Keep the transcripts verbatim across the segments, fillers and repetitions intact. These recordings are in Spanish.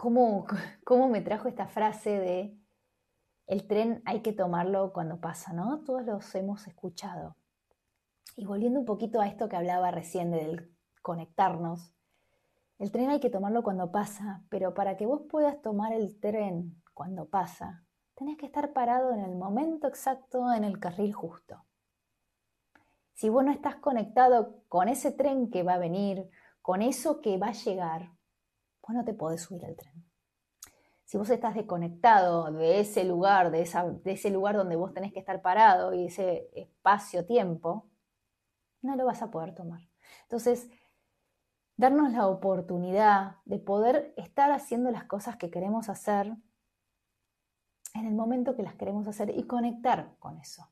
cómo, cómo me trajo esta frase de el tren hay que tomarlo cuando pasa, ¿no? Todos los hemos escuchado. Y volviendo un poquito a esto que hablaba recién del conectarnos, el tren hay que tomarlo cuando pasa, pero para que vos puedas tomar el tren cuando pasa, tenés que estar parado en el momento exacto, en el carril justo. Si vos no estás conectado con ese tren que va a venir, con eso que va a llegar, vos no te podés subir al tren. Si vos estás desconectado de ese lugar, de, esa, de ese lugar donde vos tenés que estar parado y ese espacio-tiempo, no lo vas a poder tomar. Entonces, darnos la oportunidad de poder estar haciendo las cosas que queremos hacer en el momento que las queremos hacer y conectar con eso.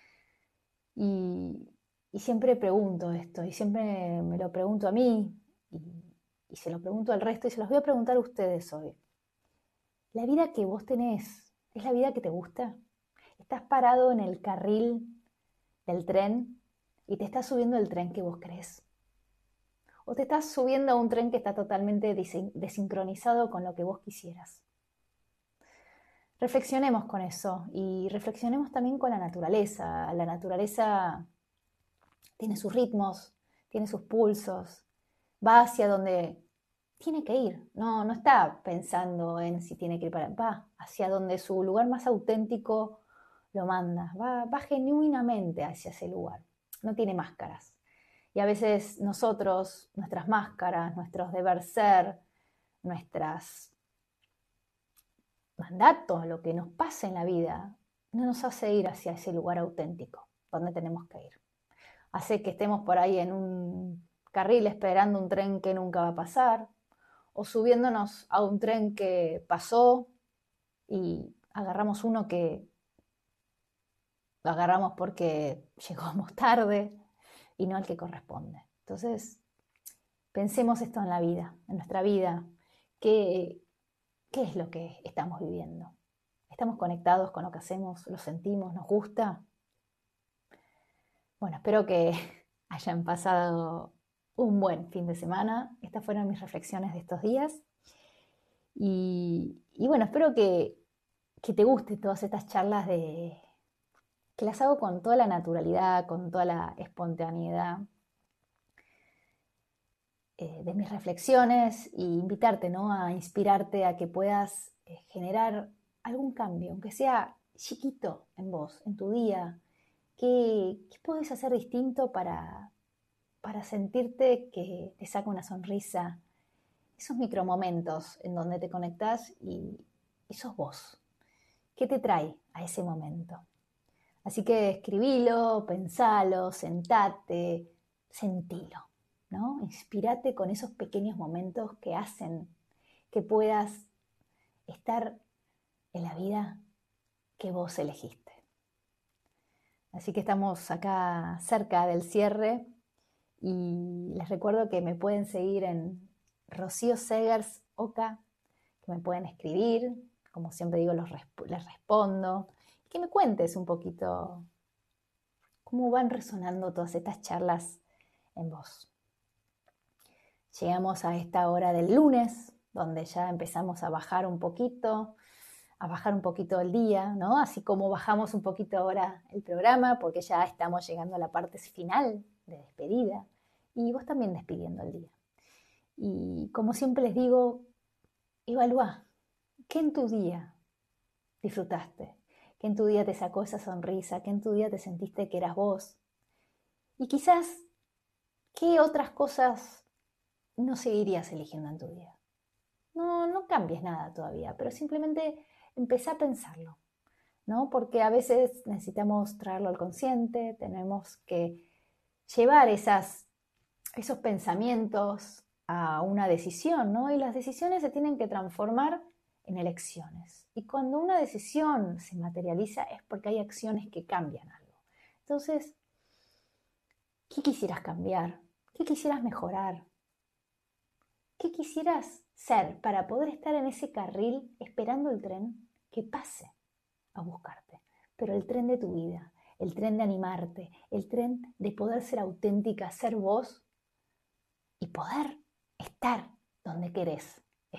Y, y siempre pregunto esto, y siempre me lo pregunto a mí, y, y se lo pregunto al resto, y se los voy a preguntar a ustedes hoy. ¿La vida que vos tenés es la vida que te gusta? ¿Estás parado en el carril del tren y te estás subiendo el tren que vos querés? ¿O te estás subiendo a un tren que está totalmente desincronizado con lo que vos quisieras? Reflexionemos con eso y reflexionemos también con la naturaleza. La naturaleza tiene sus ritmos, tiene sus pulsos, va hacia donde tiene que ir. No, no está pensando en si tiene que ir para... Va hacia donde su lugar más auténtico lo manda. Va, va genuinamente hacia ese lugar. No tiene máscaras. Y a veces nosotros, nuestras máscaras, nuestros deber ser, nuestros mandatos, lo que nos pasa en la vida, no nos hace ir hacia ese lugar auténtico donde tenemos que ir. Hace que estemos por ahí en un carril esperando un tren que nunca va a pasar, o subiéndonos a un tren que pasó y agarramos uno que agarramos porque llegamos tarde y no al que corresponde. Entonces, pensemos esto en la vida, en nuestra vida. ¿Qué, qué es lo que estamos viviendo? ¿Estamos conectados con lo que hacemos? ¿Lo sentimos? ¿Nos gusta? Bueno, espero que hayan pasado un buen fin de semana. Estas fueron mis reflexiones de estos días. Y, y bueno, espero que, que te gusten todas estas charlas de, que las hago con toda la naturalidad, con toda la espontaneidad eh, de mis reflexiones e invitarte, ¿no?, a inspirarte a que puedas eh, generar algún cambio, aunque sea chiquito en vos, en tu día. ¿Qué, qué podés hacer distinto para, para sentirte que te saca una sonrisa? Esos micromomentos en donde te conectás y, y sos vos. ¿Qué te trae a ese momento? Así que escribilo, pensalo, sentate, sentilo, ¿no? Inspírate con esos pequeños momentos que hacen que puedas estar en la vida que vos elegiste. Así que estamos acá cerca del cierre y les recuerdo que me pueden seguir en Rocío Segers Oca, que me pueden escribir, como siempre digo, los resp- les respondo, y que me cuentes un poquito cómo van resonando todas estas charlas en vos. Llegamos a esta hora del lunes, donde ya empezamos a bajar un poquito, a bajar un poquito el día, ¿no? Así como bajamos un poquito ahora el programa, porque ya estamos llegando a la parte final de despedida, y vos también despidiendo el día. Y como siempre les digo, evalúa, ¿qué en tu día disfrutaste? ¿Qué en tu día te sacó esa sonrisa? ¿Qué en tu día te sentiste que eras vos? Y quizás, ¿qué otras cosas no seguirías eligiendo en tu vida? No, no cambies nada todavía, pero simplemente empezá a pensarlo, ¿no? Porque a veces necesitamos traerlo al consciente, tenemos que llevar esas, esos pensamientos a una decisión, ¿no? Y las decisiones se tienen que transformar en elecciones. Y cuando una decisión se materializa es porque hay acciones que cambian algo. Entonces, ¿qué quisieras cambiar? ¿Qué quisieras mejorar? ¿Qué quisieras ser para poder estar en ese carril esperando el tren que pase a buscarte? Pero el tren de tu vida, el tren de animarte, el tren de poder ser auténtica, ser vos y poder estar donde querés.